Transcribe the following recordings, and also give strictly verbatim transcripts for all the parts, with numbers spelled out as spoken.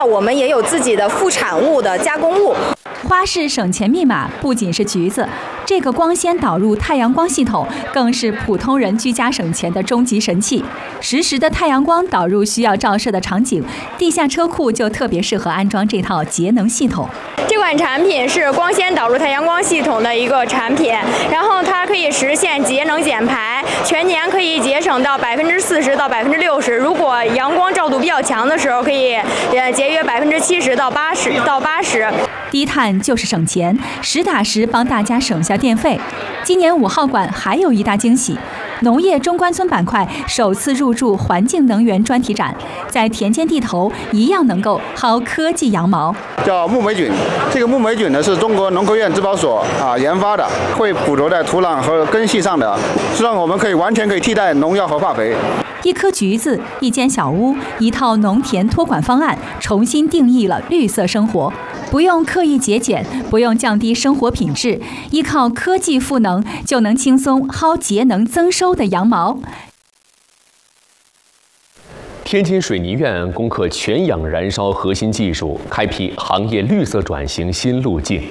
我们也有自己的副产物的加工物。 花式省钱密码不仅是橘子，这个光纤导入太阳光系统更是普通人居家省钱的终极神器。实时的太阳光导入需要照射的场景，地下车库就特别适合安装这套节能系统。 这款产品是光纤导入太阳光系统的一个产品，然后它可以实现节能减排，全年可以节省到百分之四十到百分之六十。如果阳光照度比较强的时候，可以呃节约百分之七十到八十到八十。 低碳就是省钱，实打实帮大家省下电费。今年五号馆还有一大惊喜。农业中关村板块首次入驻环境能源专题展，在田间地头一样能够薅科技羊毛。 叫木霉菌，这个木霉菌呢是中国农科院质保所啊研发的，会捕捉在土壤和根系上的，是让我们可以完全可以替代农药和化肥。 一颗橘子，一间小屋，一套农田托管方案，重新定义了绿色生活。不用刻意节俭，不用降低生活品质，依靠科技赋能，就能轻松薅节能增收的羊毛。 天津水泥院攻克全氧燃烧核心技术，开辟行业绿色转型新路径。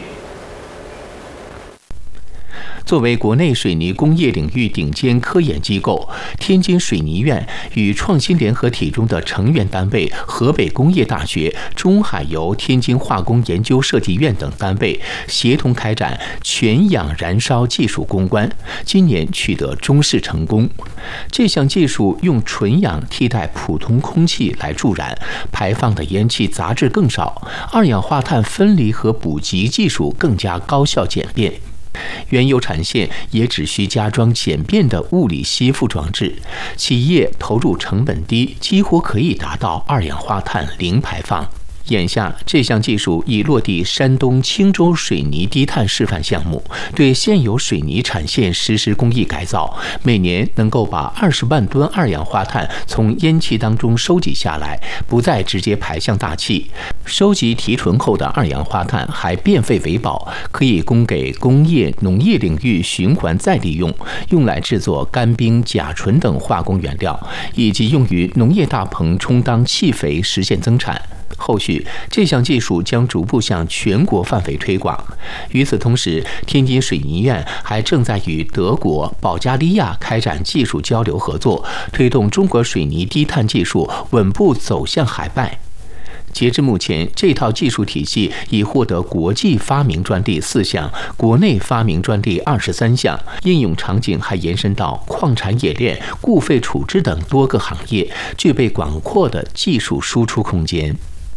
作为国内水泥工业领域顶尖科研机构，天津水泥院与创新联合体中的成员单位河北工业大学、中海油天津化工研究设计院等单位协同开展全氧燃烧技术攻关，今年取得中试成功。这项技术用纯氧替代普通空气来助燃，排放的烟气杂质更少，二氧化碳分离和补给技术更加高效简便。原有产线也只需加装简便的物理吸附装置，企业投入成本低，几乎可以达到二氧化碳零排放。眼下，这项技术已落地山东青州水泥低碳示范项目，对现有水泥产线实施工艺改造，每年能够把二十万吨二氧化碳从烟气当中收集下来，不再直接排向大气。收集提纯后的二氧化碳还变废为宝，可以供给工业、农业领域循环再利用，用来制作干冰、甲醇等化工原料，以及用于农业大棚充当气肥，实现增产。后续，这项技术将逐步向全国范围推广。与此同时，天津水泥院还正在与德国、保加利亚开展技术交流合作，推动中国水泥低碳技术稳步走向海外。截至目前，这套技术体系已获得国际发明专利四项，国内发明专利二十三项，应用场景还延伸到矿产冶炼、固废处置等多个行业，具备广阔的技术输出空间。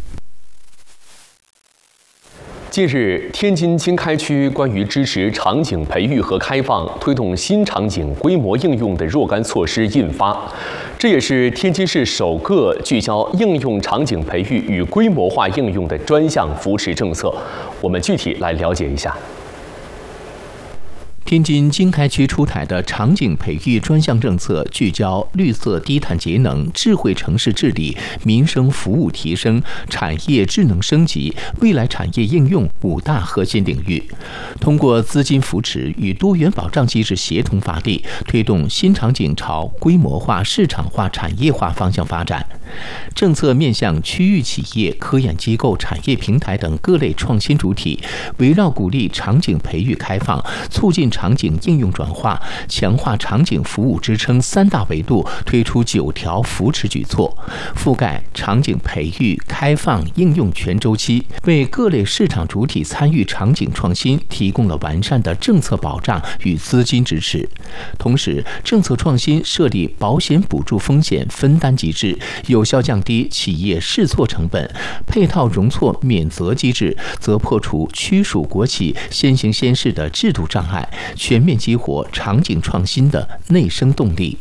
近日，天津经开区关于支持场景培育和开放、推动新场景规模应用的若干措施印发，这也是天津市首个聚焦应用场景培育与规模化应用的专项扶持政策。我们具体来了解一下。 天津经开区出台的场景培育专项政策，聚焦绿色低碳节能、智慧城市治理、民生服务提升、产业智能升级、未来产业应用五大核心领域。通过资金扶持与多元保障机制协同发力，推动新场景朝规模化、市场化、产业化方向发展。政策面向区域企业、科研机构、产业平台等各类创新主体，围绕鼓励场景培育开放、促进场景应用转化、强化场景服务支撑三大维度，推出九条扶持举措，覆盖场景培育、开放、应用全周期，为各类市场主体参与场景创新提供了完善的政策保障与资金支持。同时，政策创新设立保险补助风险分担机制，有效降低企业试错成本；配套容错免责机制，则破除区属国企先行先试的制度障碍，全面激活场景创新的内生动力。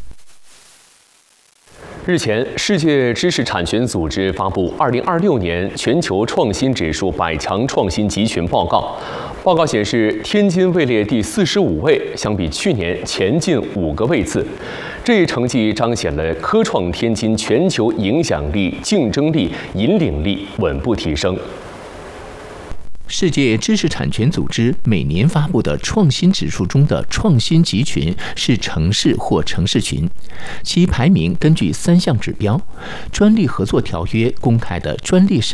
日前，世界知识产权组织发布二零二六年全球创新指数百强创新集群报告。报告显示，天津位列第四十五位，相比去年前进五个位次。这一成绩彰显了科创天津全球影响力、竞争力、引领力稳步提升。 世界知识产权组织每年发布的创新指数中的创新集群是城市或城市群，其排名根据三项指标：专利合作条约公开的专利